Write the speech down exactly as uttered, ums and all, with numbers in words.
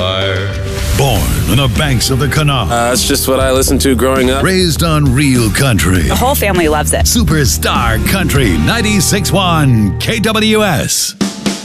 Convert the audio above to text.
fire. Born on the banks of the Kanawha. Uh, that's just what I listened to growing up. Raised on real country. The whole family loves it. Superstar Country ninety-six point one K W S.